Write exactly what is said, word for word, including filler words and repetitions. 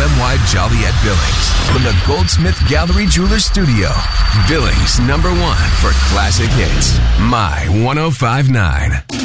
M Y Joliet Billings from the Goldsmith Gallery Jeweler Studio. Billings number one for classic hits. My one oh five point nine.